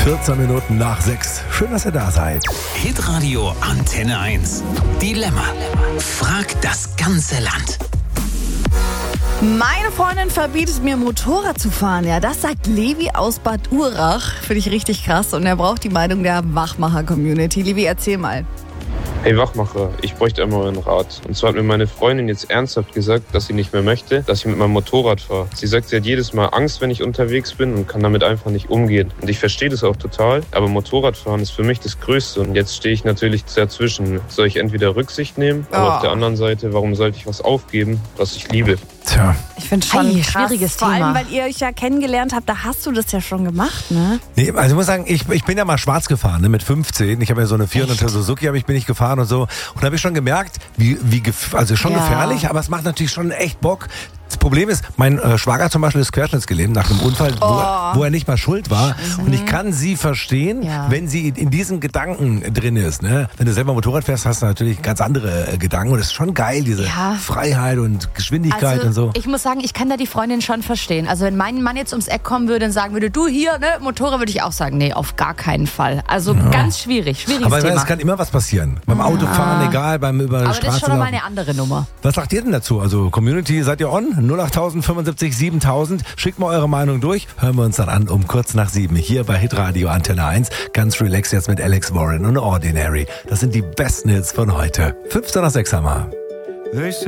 14 Minuten nach 6. Schön, dass ihr da seid. Hitradio Antenne 1. Dilemma. Frag das ganze Land. Meine Freundin verbietet mir, Motorrad zu fahren. Ja, das sagt Levi aus Bad Urach. Finde ich richtig krass. Und er braucht die Meinung der Wachmacher-Community. Levi, erzähl mal. Hey Wachmacher, ich bräuchte einmal einen Rat. Und zwar hat mir meine Freundin jetzt ernsthaft gesagt, dass sie nicht mehr möchte, dass ich mit meinem Motorrad fahre. Sie sagt, sie hat jedes Mal Angst, wenn ich unterwegs bin und kann damit einfach nicht umgehen. Und ich verstehe das auch total, aber Motorradfahren ist für mich das Größte. Und jetzt stehe ich natürlich dazwischen. Soll ich entweder Rücksicht nehmen, aber auf der anderen Seite, warum sollte ich was aufgeben, was ich liebe? Tja. Ich finde es schon krass, schwieriges vor Thema. allem, weil ihr euch ja kennengelernt habt, da hast du das ja schon gemacht, ne? Nee, also ich muss sagen, ich bin ja mal schwarz gefahren, ne, mit 15. Ich habe ja so eine 400er Suzuki, bin ich gefahren und so. Und da habe ich schon gemerkt, also schon gefährlich, aber es macht natürlich schon echt Bock. Das Problem ist, mein Schwager zum Beispiel ist querschnittsgelähmt nach einem Unfall, wo er nicht mal schuld war. Und ich kann sie verstehen, wenn sie in diesen Gedanken drin ist. Ne? Wenn du selber Motorrad fährst, hast du natürlich ganz andere Gedanken. Und es ist schon geil, diese Freiheit und Geschwindigkeit und so. Ich muss sagen, ich kann da die Freundin schon verstehen. Also wenn mein Mann jetzt ums Eck kommen würde und sagen würde, du hier, ne, Motorrad, würde ich auch sagen, nee, auf gar keinen Fall. Also ganz schwieriges Aber Thema. es kann immer was passieren. Beim Autofahren, egal, beim über die Aber Straße. das ist schon mal eine andere Nummer. Was sagt ihr denn dazu? Also Community, seid ihr on? 08000 75 7000. Schickt mal eure Meinung durch. Hören wir uns dann an um kurz nach 7 hier bei Hitradio Antenne 1. Ganz relaxed jetzt mit Alex Warren und Ordinary. Das sind die besten Hits von heute. 15 nach 6 haben wir.